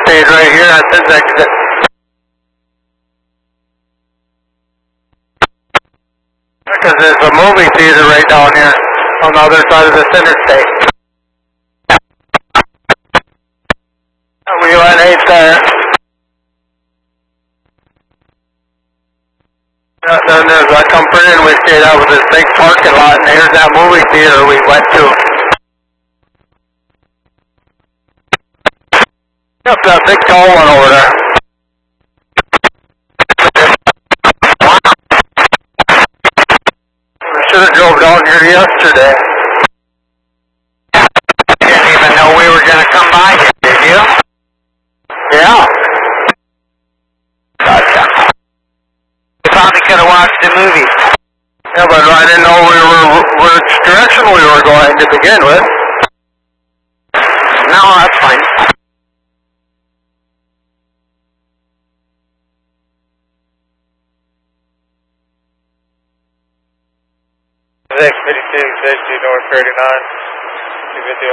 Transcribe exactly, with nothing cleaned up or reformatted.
stayed right here at this exit. Because there's a movie theater right down here on the other side of this interstate. We went eight there. Then there's a company and we stayed out with this big parking lot, and here's that movie theater we went to. Yep, that big tall one over there. We should have drove down here yesterday. You didn't even know we were going to come by here, did you? Yeah. Gotcha. You probably could have watched the movie. Yeah, but I didn't know we were which direction we were going to begin with. No, that's fine. X fifty-six, H two North thirty-nine, two fifty